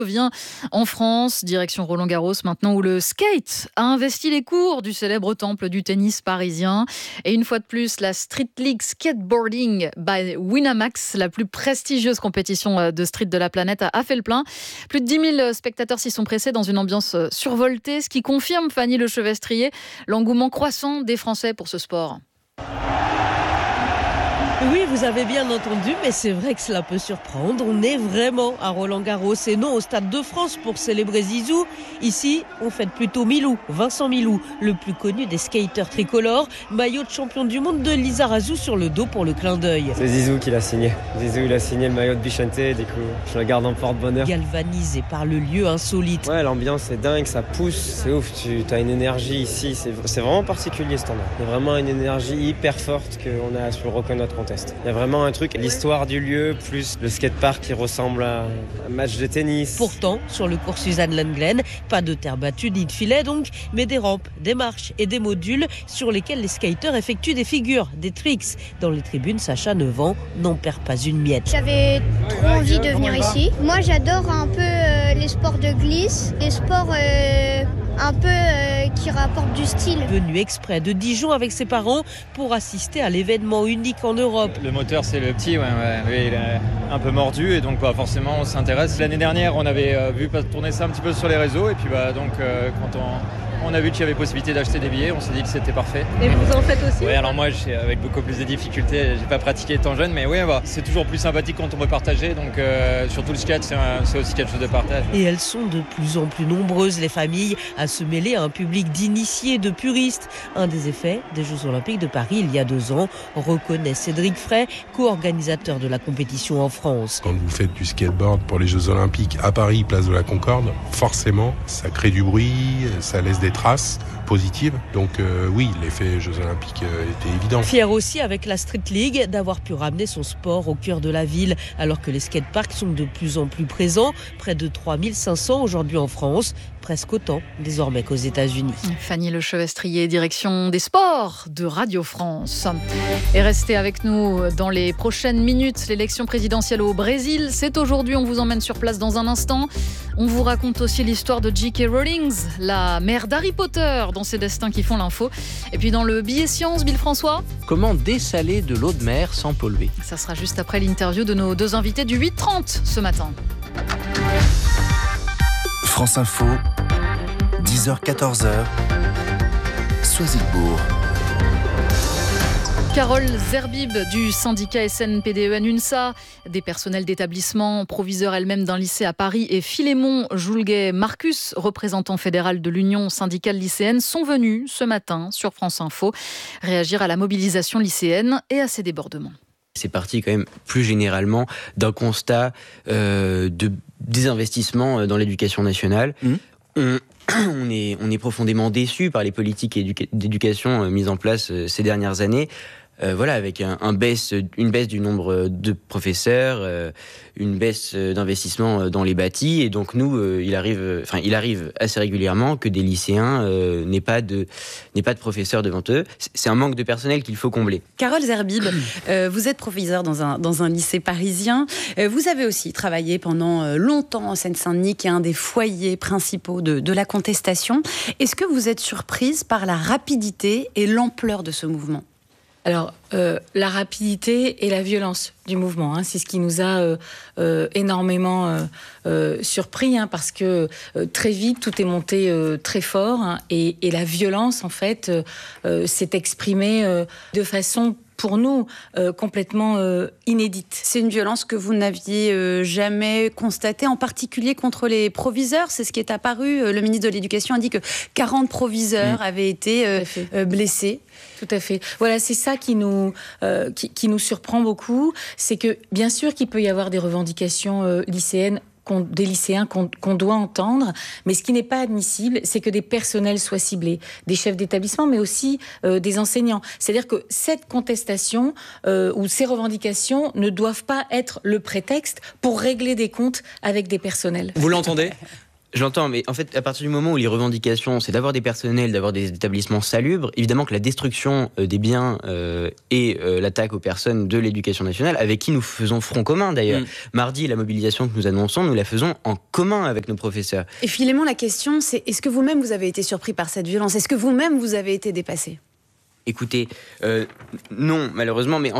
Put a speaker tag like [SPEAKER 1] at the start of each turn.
[SPEAKER 1] Revient en France, direction Roland-Garros maintenant, où le skate a investi les cours du célèbre temple du tennis parisien. Et une fois de plus, la Street League Skateboarding by Winamax, la plus prestigieuse compétition de street de la planète, a fait le plein. Plus de 10 000 spectateurs s'y sont pressés dans une ambiance survoltée, ce qui confirme, Fanny Lechevestrier, l'engouement croissant des Français pour ce sport.
[SPEAKER 2] Oui, vous avez bien entendu, mais c'est vrai que cela peut surprendre. On est vraiment à Roland-Garros et non au Stade de France pour célébrer Zizou. Ici, on fête plutôt Milou, Vincent Milou, le plus connu des skateurs tricolores. Maillot de champion du monde de Lizarazu sur le dos pour le clin d'œil.
[SPEAKER 3] C'est Zizou qui l'a signé. Zizou, il a signé le maillot de Bichente, du coup, je le garde en porte-bonheur.
[SPEAKER 2] Galvanisé par le lieu insolite.
[SPEAKER 3] Ouais, l'ambiance est dingue, ça pousse, c'est ouf. Tu as une énergie ici, c'est vraiment particulier ce temps-là. Il y a vraiment une énergie hyper forte qu'on a sur Rock Not Contest. Il y a vraiment un truc, l'histoire du lieu, plus le skatepark qui ressemble à un match de tennis.
[SPEAKER 2] Pourtant, sur le cours Suzanne Lenglen, pas de terre battue ni de filet donc, mais des rampes, des marches et des modules sur lesquels les skateurs effectuent des figures, des tricks. Dans les tribunes, Sacha, 9 ans, n'en perd pas une miette.
[SPEAKER 4] J'avais trop envie de venir ici. Moi, j'adore un peu les sports de glisse, les sports un peu qui rapportent du style.
[SPEAKER 2] Venu exprès de Dijon avec ses parents pour assister à l'événement unique en Europe.
[SPEAKER 5] Le moteur, c'est le petit, oui, il est un peu mordu et donc forcément on s'intéresse. L'année dernière, on avait vu tourner ça un petit peu sur les réseaux et puis quand on a vu qu'il y avait possibilité d'acheter des billets, on s'est dit que c'était parfait.
[SPEAKER 2] Et vous en faites aussi?
[SPEAKER 5] Oui, alors moi, avec beaucoup plus de difficultés, j'ai pas pratiqué étant jeune, mais oui, c'est toujours plus sympathique quand on peut partager. Donc surtout le skate, c'est aussi quelque chose de partage.
[SPEAKER 2] Et elles sont de plus en plus nombreuses, les familles, à se mêler à un public d'initiés, de puristes. Un des effets des Jeux Olympiques de Paris il y a 2 ans, reconnaît Cédric Frey, co-organisateur de la compétition en France.
[SPEAKER 6] Quand vous faites du skateboard pour les Jeux Olympiques à Paris, place de la Concorde, forcément, ça crée du bruit, ça laisse des traces positives. Donc oui, l'effet Jeux Olympiques était évident.
[SPEAKER 2] Fier aussi avec la Street League d'avoir pu ramener son sport au cœur de la ville, alors que les skateparks sont de plus en plus présents, près de 3500 aujourd'hui en France, presque autant désormais qu'aux États-Unis.
[SPEAKER 1] Fanny Lechevestrier, direction des sports de Radio France. Et restez avec nous dans les prochaines minutes. L'élection présidentielle au Brésil, c'est aujourd'hui. On vous emmène sur place dans un instant. On vous raconte aussi l'histoire de J.K. Rowling, la mère d'Harry Potter, dans ses destins qui font l'info. Et puis dans le billet science, Bill François.
[SPEAKER 7] Comment dessaler de l'eau de mer sans polluer?
[SPEAKER 1] Ça sera juste après l'interview de nos 2 invités du 8h30 ce matin.
[SPEAKER 8] France Info, 10h-14h, Soisilbourg.
[SPEAKER 1] Carole Zerbib du syndicat SNPDEN-UNSA, des personnels d'établissement, proviseur elle-même d'un lycée à Paris, et Philémon Joulguet-Marcus, représentant fédéral de l'Union syndicale lycéenne, sont venus ce matin sur France Info réagir à la mobilisation lycéenne et à ses débordements.
[SPEAKER 7] C'est parti quand même plus généralement d'un constat de désinvestissement dans l'éducation nationale. On est profondément déçus par les politiques d'éducation mises en place ces dernières années. Avec une baisse du nombre de professeurs, une baisse d'investissement dans les bâtis, et donc nous, il arrive assez régulièrement que des lycéens n'aient pas de professeurs devant eux. C'est un manque de personnel qu'il faut combler.
[SPEAKER 9] Carole Zerbib, vous êtes proviseur dans un lycée parisien. Vous avez aussi travaillé pendant longtemps en Seine-Saint-Denis, qui est un des foyers principaux de la contestation. Est-ce que vous êtes surprise par la rapidité et l'ampleur de ce mouvement ?
[SPEAKER 10] Alors, la rapidité et la violence du mouvement, c'est ce qui nous a énormément surpris, parce que très vite, tout est monté très fort, et la violence, en fait, s'est exprimée de façon, pour nous, complètement inédite.
[SPEAKER 9] C'est une violence que vous n'aviez jamais constatée, en particulier contre les proviseurs. C'est ce qui est apparu. Le ministre de l'Éducation a dit que 40 proviseurs avaient été blessés.
[SPEAKER 10] Tout à fait. Voilà, c'est ça qui nous surprend beaucoup. C'est que, bien sûr, qu'il peut y avoir des revendications lycéennes, des lycéens qu'on doit entendre, mais ce qui n'est pas admissible, c'est que des personnels soient ciblés, des chefs d'établissement, mais aussi des enseignants. C'est-à-dire que cette contestation ou ces revendications ne doivent pas être le prétexte pour régler des comptes avec des personnels.
[SPEAKER 11] Vous l'entendez ?
[SPEAKER 7] J'entends, mais en fait, à partir du moment où les revendications, c'est d'avoir des personnels, d'avoir des établissements salubres, évidemment que la destruction des biens et l'attaque aux personnes de l'éducation nationale, avec qui nous faisons front commun d'ailleurs. Mardi, la mobilisation que nous annonçons, nous la faisons en commun avec nos professeurs.
[SPEAKER 9] Et Philémon, la question, c'est est-ce que vous-même vous avez été surpris par cette violence ? Est-ce que vous-même vous avez été dépassé ?
[SPEAKER 7] Écoutez, non, malheureusement, mais